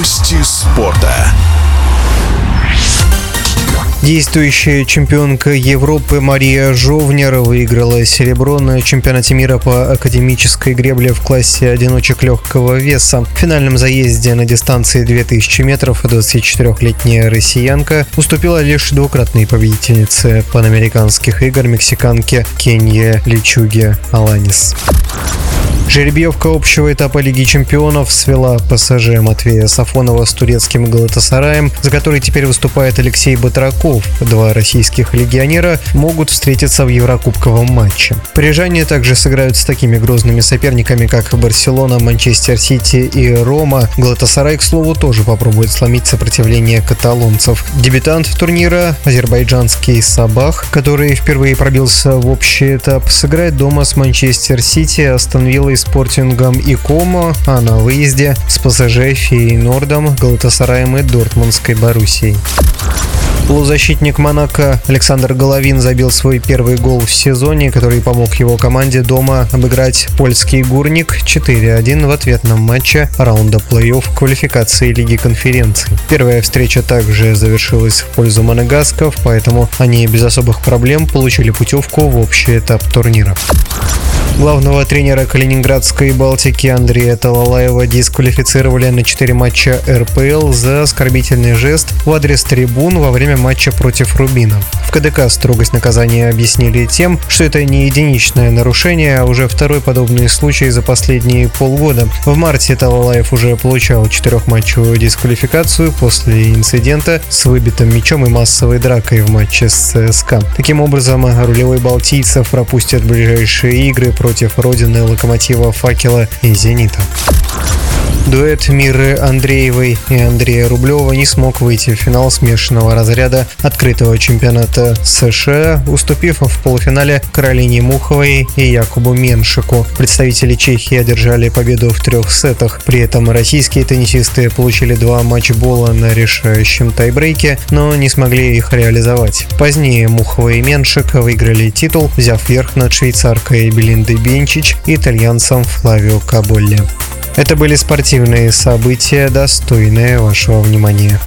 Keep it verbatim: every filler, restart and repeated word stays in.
Новости спорта. Действующая чемпионка Европы Мария Жовнер выиграла серебро на чемпионате мира по академической гребле в классе одиночек легкого веса. В финальном заезде на дистанции две тысячи метров двадцатичетырёхлетняя россиянка уступила лишь двукратной победительнице панамериканских игр мексиканке Кенье Личуге Аланис. Жеребьевка общего этапа Лиги чемпионов свела ПСЖ Матвея Сафонова с турецким Галатасараем, за который теперь выступает Алексей Батраков. Два российских легионера могут встретиться в еврокубковом матче. Парижане также сыграют с такими грозными соперниками, как Барселона, Манчестер Сити и Рома. Галатасарай, к слову, тоже попробует сломить сопротивление каталонцев. Дебютант турнира, азербайджанский Сабах, который впервые пробился в общий этап, сыграет дома с Манчестер Сити, Астон Виллой, Спортингом и Комо, а на выезде с ПСЖ, Фейнордом, Галатасараем и Дортмундской Боруссией. Полузащитник Монако Александр Головин забил свой первый гол в сезоне, который помог его команде дома обыграть польский Гурник четыре один в ответном матче раунда плей-офф квалификации Лиги конференций. Первая встреча также завершилась в пользу монегасков, поэтому они без особых проблем получили путевку в общий этап турнира. Главного тренера Калининградской Балтики Андрея Талалаева дисквалифицировали на четыре матча эр пэ эл за оскорбительный жест в адрес трибун во время матча против Рубина. В ка дэ ка строгость наказания объяснили тем, что это не единичное нарушение, а уже второй подобный случай за последние полгода. В марте Талалаев уже получал четырехматчевую дисквалификацию после инцидента с выбитым мячом и массовой дракой в матче с цэ эс ка. Таким образом, рулевой балтийцев пропустят ближайшие игры против родины Локомотива, Факела и Зенита. Дуэт Миры Андреевой и Андрея Рублева не смог выйти в финал смешанного разряда открытого чемпионата США, уступив в полуфинале Каролине Муховой и Якубу Меншику. Представители Чехии одержали победу в трех сетах. При этом российские теннисисты получили два матчбола на решающем тайбрейке, но не смогли их реализовать. Позднее Мухова и Меншик выиграли титул, взяв верх над швейцаркой Белиндой Бенчич и итальянцем Флавио Каболли. Это были спортивные события, достойные вашего внимания.